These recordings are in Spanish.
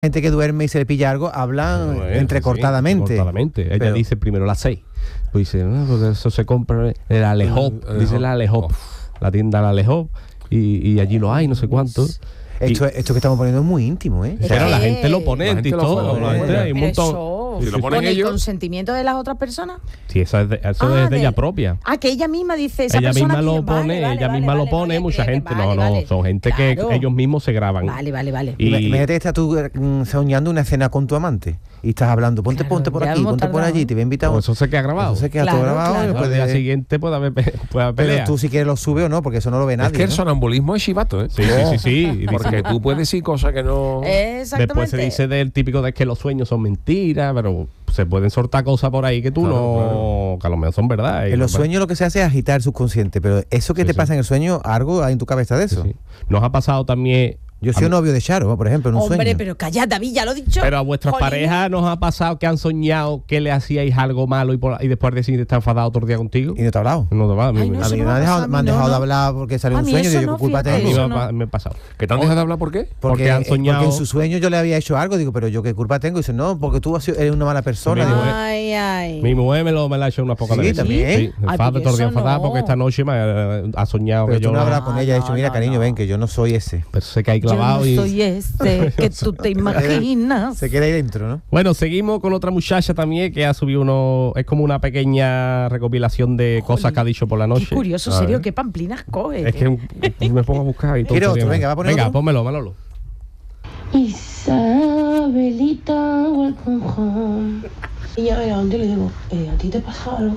gente que duerme y se le pilla algo, hablan entrecortadamente. Ella Pero dice primero las 6. Pues dice, no, porque eso se compra en el Alejop. Dice la Alejop. La tienda la Alejop. Y allí lo hay, no sé cuánto. Esto que estamos poniendo es muy íntimo, ¿eh? Pero la gente lo pone en TikTok. Hay un montón. Si lo ponen ¿con ellos? ¿El consentimiento de las otras personas? Sí, eso es de ella propia. Que ella misma dice, esa ella persona misma lo pone, ella misma lo pone, mucha gente. Son gente que ellos mismos se graban. Vale. Imagínate que estás tú soñando una cena con tu amante y estás hablando, ponte por aquí, ponte por allí, te voy a invitar. Eso se queda grabado. Eso se queda todo grabado. Y después del día siguiente puede haber pelea. Pero tú si quieres lo sube o no, porque eso no lo ve nadie. Es que el sonambulismo es chivato, ¿eh? Sí. Porque tú puedes decir cosas que no... Después se dice del típico de que los sueños son mentiras, pero se pueden soltar cosas por ahí que tú que a lo mejor son verdad. En los sueños lo que se hace es agitar el subconsciente, pero eso que te pasa en el sueño, algo hay en tu cabeza de eso. Sí. Nos ha pasado también... Yo soy novio de Charo, por ejemplo, en un sueño. Hombre, pero calla, David, ya lo he dicho. Pero a vuestras parejas nos ha pasado que han soñado que le hacíais algo malo y después de decir está enfadado otro día contigo. ¿Y no te ha hablado? No te ha hablado. A mí me han dejado de hablar porque salió un sueño y yo, ¿qué culpa tengo? Me ha pasado. ¿Que te han dejado de hablar por qué? Porque han soñado. Porque en su sueño yo le había hecho algo, digo, pero yo qué culpa tengo. Y dice, no, porque tú eres una mala persona. Mi mujer me la ha hecho unas pocas veces. ¿También? Todo el día enfadada porque esta noche me ha soñado pero que tú yo... no hablas con ella y dicho, mira, cariño, ven, que yo no soy ese. Pero se cae clavado y... Yo no soy ese que tú te imaginas. Se queda ahí dentro, ¿no? Bueno, seguimos con otra muchacha también que ha subido es como una pequeña recopilación de cosas que ha dicho por la noche. Qué curioso, serio, qué pamplinas coge. Es que me pongo a buscar y todo. ¿Quieres otro? Venga, va a poner otro. Pónmelo, Manolo. Isabelita, welcome home. Y ya me levanto y le digo, ¿a ti te pasa algo?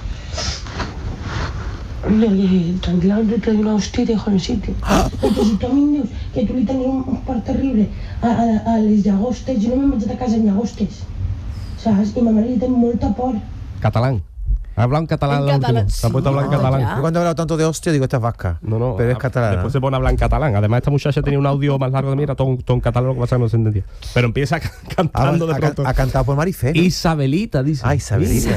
Oye, tranquilamente te doy una hostia y te dejo en el sitio. Entonces también dius que tu li tenia un part terrible a les llagostes. Jo no m'he menjat a casa en llagostes, saps? I ma mare li té molta por. Catalán. Ha hablado en catalán el último. Se ha puesto a hablar en catalán. Yo cuando he hablado tanto de hostia digo, esta es vasca. No. Pero es catalana. Después se pone a hablar en catalán. Además, esta muchacha tenía un audio más largo de mí, era todo en catalán, lo que pasa es que no se entendía. Pero empieza cantando de pronto. Ha cantado por Marifé, ¿no? Isabelita, dice. Isabelita.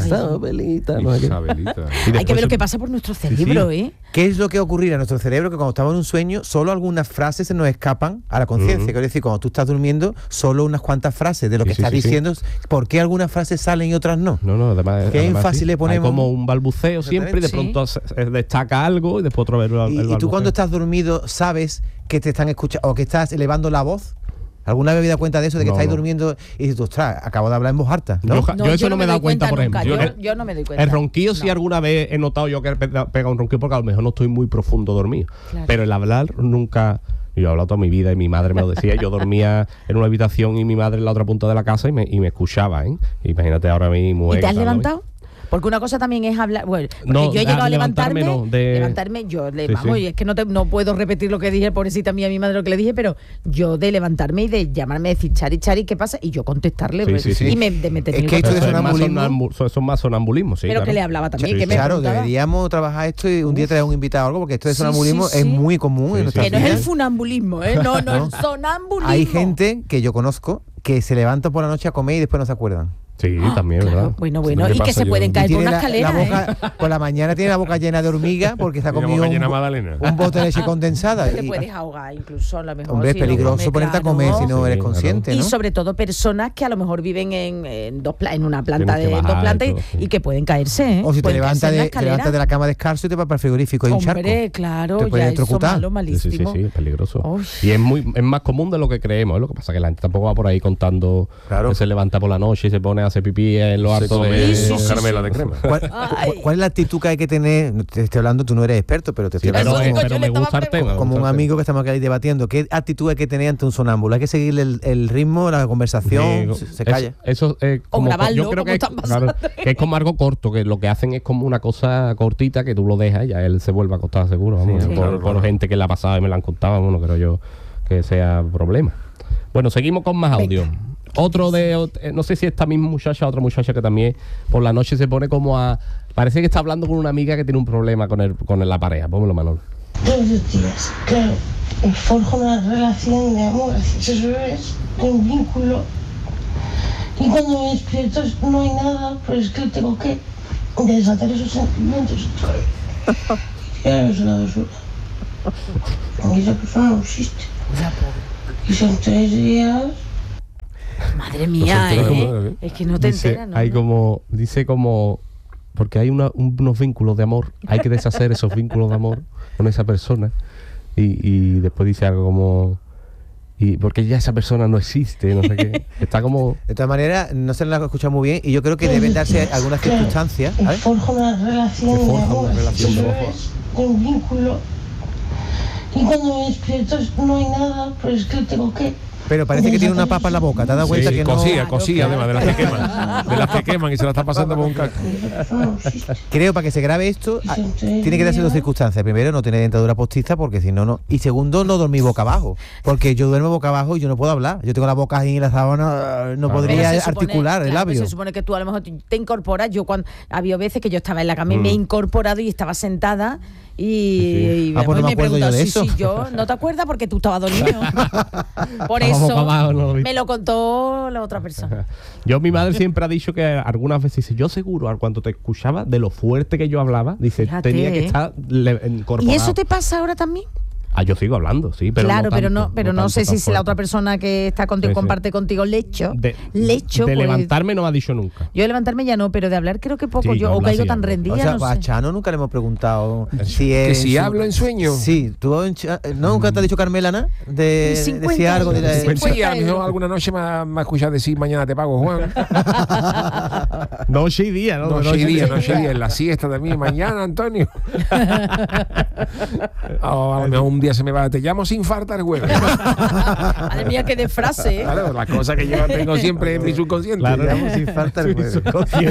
Isabelita. Hay que ver lo que pasa por nuestro cerebro, ¿eh? ¿Qué es lo que ocurrirá en nuestro cerebro? Que cuando estamos en un sueño, solo algunas frases se nos escapan a la conciencia. Quiero decir, cuando tú estás durmiendo, solo unas cuantas frases de lo que estás diciendo. ¿Por qué algunas frases salen y otras no? No, además. ¿Qué énfasis le ponemos? Hay como un balbuceo siempre y de pronto destaca algo y después otra vez el balbuceo. ¿Y tú cuando estás dormido sabes que te están escuchando o que estás elevando la voz? ¿Alguna vez me he dado cuenta de eso, de que estáis durmiendo y dices, ostras, acabo de hablar en voz alta? ¿No? Yo eso no me he dado cuenta, por ejemplo. Yo no me doy cuenta. El ronquillo sí alguna vez he notado yo que he pegado un ronquillo porque a lo mejor no estoy muy profundo dormido. Claro. Pero el hablar nunca... Yo he hablado toda mi vida y mi madre me lo decía. Yo dormía en una habitación y mi madre en la otra punta de la casa y me escuchaba, ¿eh? Imagínate ahora mi mujer... ¿Y te has levantado? Porque una cosa también es hablar... Bueno, porque yo he llegado a levantarme... Levantarme, y es que no puedo repetir lo que dije, pobrecita mía, mi madre, lo que le dije, pero yo de levantarme y de llamarme, decir, Chari, ¿qué pasa? Y yo contestarle. Y me meter en el esto de sonambulismo... Son más sonambulismo, sí. Pero claro. Que le hablaba también. Claro, deberíamos trabajar esto y un día traer un invitado o algo, porque esto de sonambulismo es muy común en nuestra vida. Que no es el funambulismo, ¿eh? No, el sonambulismo. Hay gente que yo conozco que se levanta por la noche a comer y después no se acuerdan. Sí, también, ¿verdad? Bueno, y que se pueden caer por una escalera. Por la mañana tiene la boca llena de hormiga porque se ha comido un bote de leche condensada. Te puedes ahogar incluso, a lo mejor. Hombre, es peligroso ponerte a comer si no eres consciente, ¿no? Y sobre todo personas que a lo mejor viven en una planta de dos plantas y que pueden caerse, ¿eh? O si te levantas de la cama descalzo y te vas para el frigorífico y un charco. Hombre, claro, te puedes electrocutar. Sí, es peligroso. Y es más común de lo que creemos, ¿eh? Lo que pasa es que la gente tampoco va por ahí contando que se levanta por la noche y se pone a hacer pipí en lo harto de caramela de crema. ¿Cuál es la actitud que hay que tener? Te estoy hablando, tú no eres experto, pero te estoy hablando pero me gusta el tema. Como un amigo que estamos aquí debatiendo. ¿Qué actitud hay que tener ante un sonámbulo? ¿Hay que seguirle el ritmo, la conversación? ¿Se calla? Eso es como... Yo creo que es como algo corto, que lo que hacen es como una cosa cortita que tú lo dejas y ya él se vuelve a acostar seguro. Vamos, por gente que le ha pasado y me la han contado, no creo yo que sea problema. Bueno, seguimos con más audio. Otro no sé si esta misma muchacha, otra muchacha que también por la noche se pone como parece que está hablando con una amiga que tiene un problema con la pareja. Pónmelo, Manolo. Todos los días, claro, forjo una relación de amor hacia esos bebés, un vínculo. Y cuando me despierto no hay nada, pues es que tengo que desatar esos sentimientos. Y es una dosura. Y esa persona no existe. Y son 3 días... Madre mía, es que no te enteras, ¿no? Hay como porque hay unos vínculos de amor, hay que deshacer esos vínculos de amor con esa persona y después dice algo como porque ya esa persona no existe, no sé qué. Está como... De todas maneras, no se la ha escuchado muy bien y yo creo que deben darse algunas circunstancias. Forja una relación de amor, un vínculo. Y cuando me despierto no hay nada, pero es que tengo que... Pero parece que tiene una papa en la boca, ¿te has dado cuenta que no? Cosilla, además, de las que queman y se la está pasando por un caco. Creo, para que se grabe esto, tiene que darse dos circunstancias. Primero, no tener dentadura postiza, porque si no, no. Y segundo, no dormir boca abajo, porque yo duermo boca abajo y yo no puedo hablar. Yo tengo la boca ahí en la sábana, no podría articular el labio. Se supone que tú a lo mejor te incorporas. Yo cuando había veces que yo estaba en la cama y me he incorporado y estaba sentada. Y pues no me acuerdo yo de eso. Sí, yo no te acuerdas porque tú estabas dormido. Por eso me lo contó la otra persona. Mi madre siempre ha dicho que algunas veces dice, yo seguro, cuando te escuchaba de lo fuerte que yo hablaba, dice, Fíjate, tenía que estar incorporado. ¿Y eso te pasa ahora también? Yo sigo hablando, sí, pero claro, no pero no sé si la otra persona que está contigo comparte contigo lecho. De pues, levantarme no me ha dicho nunca. Yo de levantarme ya no, pero de hablar creo que poco. Sí, o caigo tan rendida. O sea, no a sé. Chano nunca le hemos preguntado si hablo en sueño. Sí, nunca te ha dicho Carmela nada de 50, decir algo de la... 50 Sí, a lo mejor alguna noche me ha escuchado decir mañana te pago, Juan. Noche y día, ¿no? Noche y día, en la siesta también. Mañana, Antonio. A lo mejor un día se me va, te llamo sin falta el huevo. Madre mía, qué de frase, ¿eh? Claro, la cosa que yo tengo siempre en mi subconsciente. Claro, te llamo sin falta el huevo.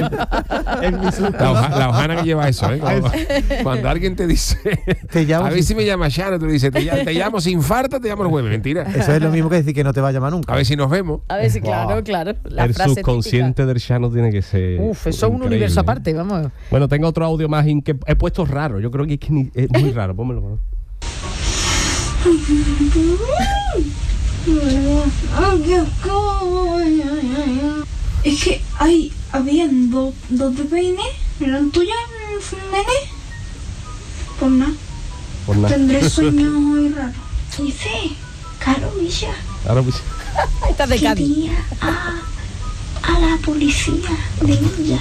La hojana que lleva eso, ¿eh? Cuando alguien te dice, a ver si me llama Chano, tú le dices, te llamo sin falta, te llamo el jueves. Mentira. Eso es lo mismo que decir que no te va a llamar nunca. A ver si nos vemos. A ver si, claro. La el frase subconsciente típica del Chano tiene que ser. Eso es un universo aparte, vamos. Bueno, tengo otro audio más que he puesto raro. Yo creo que es muy raro. Pónmelo. Es que habían dos de peines, ¿eran tuyas, nene? Por nada. Tendré sueños muy raros. Dice, claro, Villa. Estás de Cádiz. Quería a la policía de Villa.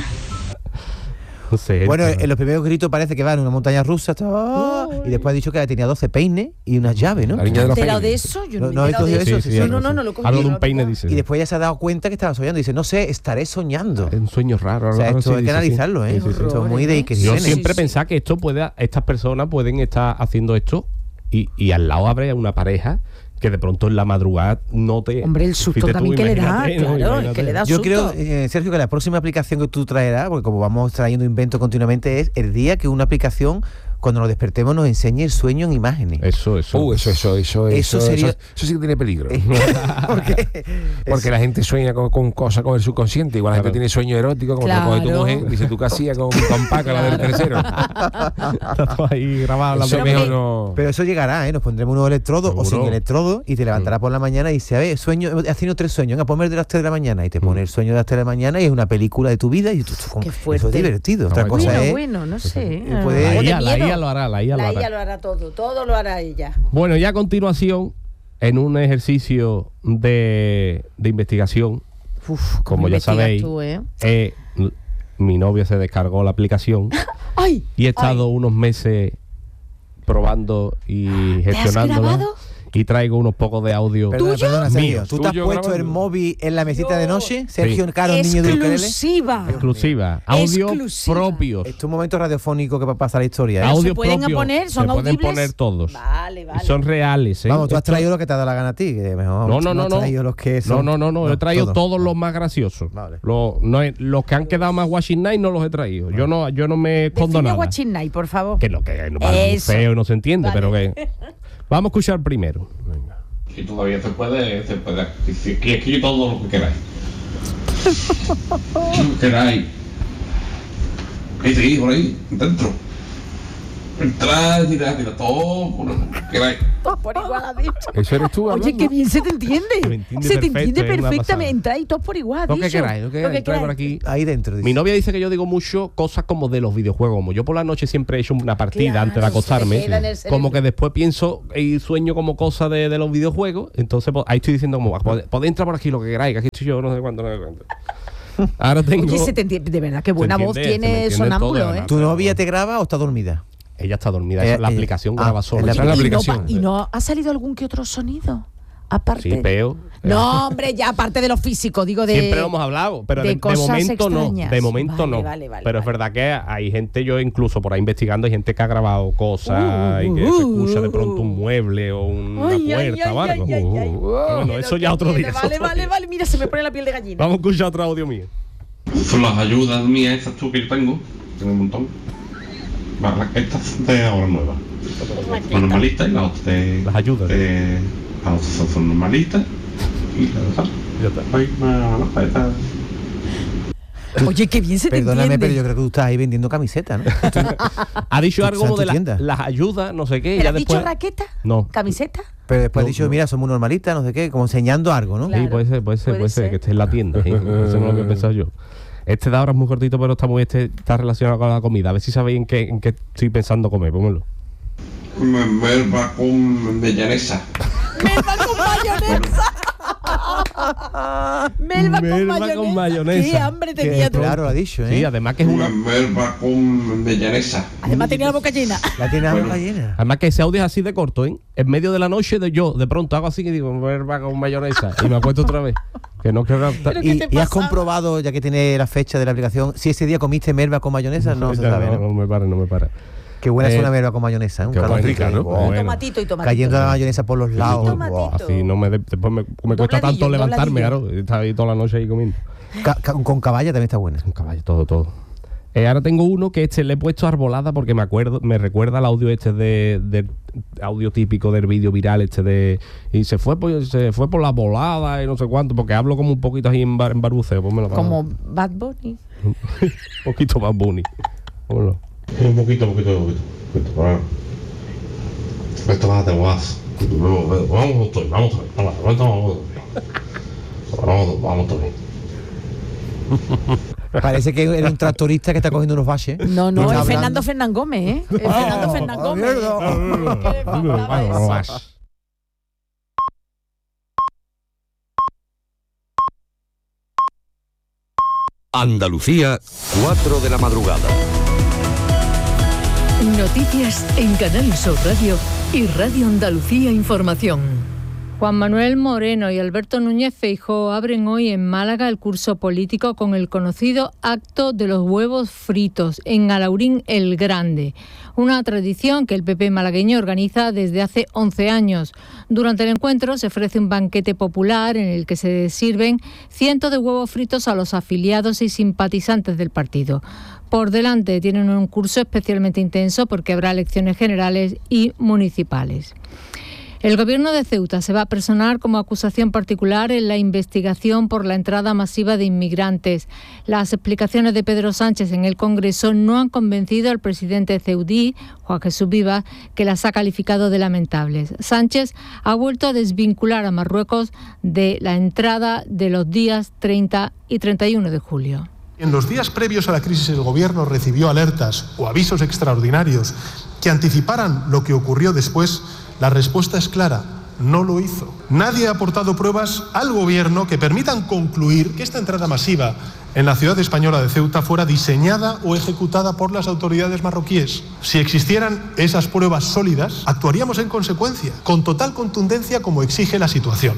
No sé, bueno, en los primeros gritos parece que va en una montaña rusa y después ha dicho que tenía 12 peines y unas llaves, ¿no? La niña de los ¿Enterado peines. de eso? Yo no ¿No he enterado de eso. Sí, No lo cogí. Hablo de un peine, dice. Y después ya se ha dado cuenta que estaba soñando. Dice, no sé, estaré soñando. Es un sueño raro. O sea, esto hay que analizarlo, ¿eh? Esto es muy de Iker Yo Jiménez. siempre pensaba que estas personas pueden estar haciendo esto y al lado habrá una pareja que de pronto en la madrugada no te... Hombre, el susto también que le da, claro, que le da susto. Yo creo, Sergio, que la próxima aplicación que tú traerás, porque como vamos trayendo inventos continuamente, es el día que una aplicación, cuando nos despertemos, nos enseñe el sueño en imágenes. Eso sería... Eso sí que tiene peligro. ¿Por qué? Porque la gente sueña con cosas con el subconsciente. Igual la gente tiene sueño erótico, como te coge tu mujer, dice tu casilla con Paca, la del tercero. Está todo ahí grabado. Pero eso llegará, ¿eh? Nos pondremos unos electrodos o sin electrodos y te levantarás por la mañana y dice, a ver, sueño, has tenido 3 sueños, venga, ponme el de las 3 de la mañana y te pone el sueño de las 3 de la mañana y es una película de tu vida y tú, qué fuerte. Eso es divertido. Otra cosa es... Bueno, no sé. La IA lo hará, La IA lo hará todo lo hará ella. Bueno, ya a continuación, en un ejercicio de investigación, como ya sabéis, tú, mi novia se descargó la aplicación y he estado unos meses probando y gestionándola. Y traigo unos pocos de audio. Perdona, Sergio. ¿Tú te has puesto grabando el móvil en la mesita de noche? Sergio, Caro, niño de ukelele. Exclusiva. Audio propios. Esto es un momento radiofónico que va a pasar la historia. Audio ¿Se pueden poner? ¿Son audibles? Se pueden poner todos. Vale. Y son reales, ¿eh? Vamos, tú has traído lo que te ha dado la gana a ti. Que mejor No. Has traído los que son... No. He traído todos los más graciosos. Vale. Los que han quedado más Watching Night no los he traído. Yo no me escondo nada. Watching Night, por favor. Que no parece feo, no se entiende, pero que... Vamos a escuchar primero. Venga. Y todavía se puede decir que escribir todo lo que queráis. Lo que queráis. ¿Qué por ahí? Dentro. Tira todo por igual, ha dicho. Eso eres tú, oye, qué bien se te entiende. Se te entiende perfectamente. Y todos por igual, lo que queráis, trae por aquí. Ahí dentro. Dice. Mi novia dice que yo digo mucho cosas como de los videojuegos. Como yo por la noche siempre he hecho una partida antes de acostarme. Como que después pienso y sueño como cosas de los videojuegos. Entonces pues, ahí estoy diciendo como, podéis entrar por aquí lo que queráis, que aquí estoy yo, no sé cuánto. Ahora tengo... Oye, se te entiende, de verdad, qué buena voz tiene Sonámbulo, ¿eh? ¿Tu novia te graba o está dormida? Ella está dormida, la aplicación graba sola. ¿Y no ha salido algún que otro sonido? Aparte. Sí, peo. No, hombre, ya aparte de lo físico, digo de... Siempre lo hemos hablado, pero de momento extrañas. No. De momento vale, no. Pero es verdad que hay gente, yo incluso por ahí investigando, hay gente que ha grabado cosas y que se escucha de pronto un mueble o una puerta o algo. Bueno, eso ya otro día. Vale, mira, se me pone la piel de gallina. Vamos a escuchar otro audio mío. Son las ayudas mías, estas tú que yo tengo un montón. Estas de ahora nuevas. Las normalistas y las otras de... Las ayudas. Las otras son normalistas y las Oye, qué bien se te entiende. Perdóname, pero yo creo que tú estás ahí vendiendo camisetas, ¿no? Ha dicho algo como de las ayudas, no sé qué. ¿Pero has dicho raqueta? No. ¿Camiseta? Pero después ha dicho, mira, somos normalistas, no sé qué, como enseñando algo, ¿no? Claro, sí, puede ser que esté en la tienda. ¿Sí? Eso no es lo que he pensado yo. Este de ahora es muy cortito, pero está relacionado con la comida. A ver si sabéis en qué estoy pensando comer, pónmelo. Melva con mayonesa. Melva con mayonesa. Melva con mayonesa. Qué hambre tenía tú. Claro, lo ha dicho, ¿eh? Sí, además que es una... Melva con mayonesa. Además tenía la boca llena. La tiene la boca llena. Además que ese audio es así de corto, ¿eh? En medio de la noche de pronto hago así que digo, melva con mayonesa. Y me acuesto otra vez. Que no creo que... ¿Y has comprobado, ya que tiene la fecha de la aplicación, si ese día comiste melva con mayonesa? No se sabe, ¿no? No me para. Qué buena es una melva con mayonesa, un calor rica, ¿no? Tomatito y tomatito. Cayendo la mayonesa por los lados. Así no después me cuesta tanto levantarme, claro. Está ahí toda la noche ahí comiendo. Con caballa también está buena. Con caballa, todo. Ahora tengo uno que le he puesto arbolada porque me recuerda al audio de audio típico del vídeo viral y se fue por la volada y no sé cuánto, porque hablo como un poquito ahí en barbuceo. Como Bad Bunny. Un poquito Bad Bunny. Póngalo. Un poquito. Esto va de guas. Vamos también. Parece que era un tractorista que está cogiendo unos baches. No, es Fernando Fernán Gómez, ¿eh? Es Fernando Fernán Gómez. Andalucía, 4 de la madrugada. Noticias en Canal Sur Radio y Radio Andalucía Información. Juan Manuel Moreno y Alberto Núñez Feijóo abren hoy en Málaga el curso político con el conocido acto de los huevos fritos en Alaurín el Grande, una tradición que el PP malagueño organiza desde hace 11 años. Durante el encuentro se ofrece un banquete popular en el que se sirven cientos de huevos fritos a los afiliados y simpatizantes del partido. Por delante tienen un curso especialmente intenso porque habrá elecciones generales y municipales. El Gobierno de Ceuta se va a personar como acusación particular en la investigación por la entrada masiva de inmigrantes. Las explicaciones de Pedro Sánchez en el Congreso no han convencido al presidente ceutí, Juan Jesús Vivas, que las ha calificado de lamentables. Sánchez ha vuelto a desvincular a Marruecos de la entrada de los días 30 y 31 de julio. En los días previos a la crisis el Gobierno recibió alertas o avisos extraordinarios que anticiparan lo que ocurrió después. La respuesta es clara, no lo hizo. Nadie ha aportado pruebas al Gobierno que permitan concluir que esta entrada masiva en la ciudad española de Ceuta fuera diseñada o ejecutada por las autoridades marroquíes. Si existieran esas pruebas sólidas, actuaríamos en consecuencia, con total contundencia como exige la situación.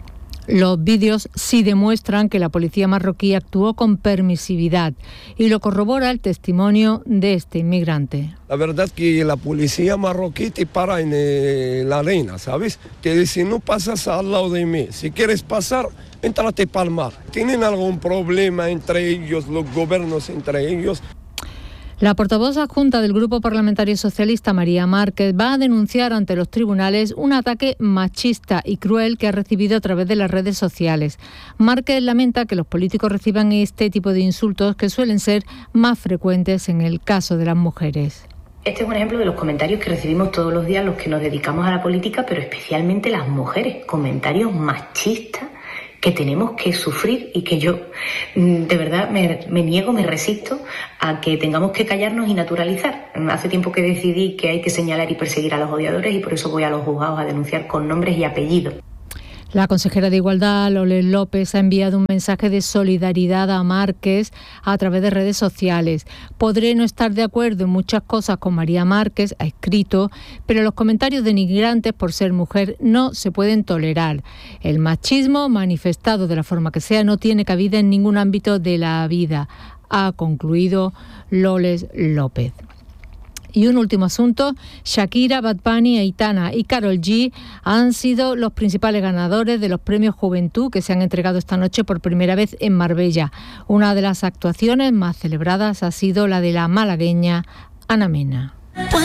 Los vídeos sí demuestran que la policía marroquí actuó con permisividad y lo corrobora el testimonio de este inmigrante. La verdad que la policía marroquí te para en la arena, ¿sabes? Te dice, no pasas al lado de mí, si quieres pasar, éntrate para el mar. ¿Tienen algún problema entre ellos, los gobiernos entre ellos? La portavoz adjunta del Grupo Parlamentario Socialista, María Márquez, va a denunciar ante los tribunales un ataque machista y cruel que ha recibido a través de las redes sociales. Márquez lamenta que los políticos reciban este tipo de insultos que suelen ser más frecuentes en el caso de las mujeres. Este es un ejemplo de los comentarios que recibimos todos los días los que nos dedicamos a la política, pero especialmente las mujeres, comentarios machistas que tenemos que sufrir y que yo de verdad me niego, me resisto a que tengamos que callarnos y naturalizar. Hace tiempo que decidí que hay que señalar y perseguir a los odiadores y por eso voy a los juzgados a denunciar con nombres y apellidos. La consejera de Igualdad, Loles López, ha enviado un mensaje de solidaridad a Márquez a través de redes sociales. Podré no estar de acuerdo en muchas cosas con María Márquez, ha escrito, pero los comentarios denigrantes por ser mujer no se pueden tolerar. El machismo, manifestado de la forma que sea, no tiene cabida en ningún ámbito de la vida, ha concluido Loles López. Y un último asunto, Shakira, Bad Bunny, Aitana y Karol G han sido los principales ganadores de los premios Juventud que se han entregado esta noche por primera vez en Marbella. Una de las actuaciones más celebradas ha sido la de la malagueña Ana Mena.